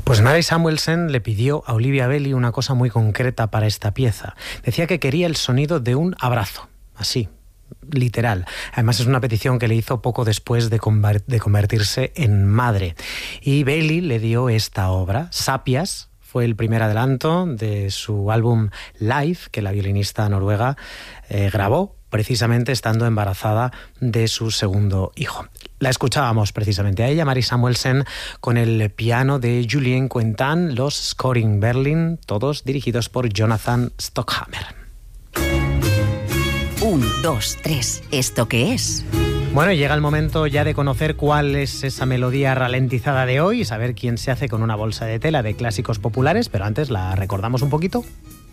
Pues Mary Samuelson le pidió a Olivia Belli una cosa muy concreta para esta pieza. Decía que quería el sonido de un abrazo, así, literal. Además es una petición que le hizo poco después de convertirse en madre. Y Belli le dio esta obra, Sapias. Fue el primer adelanto de su álbum Live, que la violinista noruega grabó precisamente estando embarazada de su segundo hijo. La escuchábamos precisamente a ella, Mary Samuelson, con el piano de Julien Quentin, los Scoring Berlin, todos dirigidos por Jonathan Stockhammer. 1, 2, 3, ¿esto qué es? Bueno, llega el momento ya de conocer cuál es esa melodía ralentizada de hoy y saber quién se hace con una bolsa de tela de clásicos populares, pero antes la recordamos un poquito.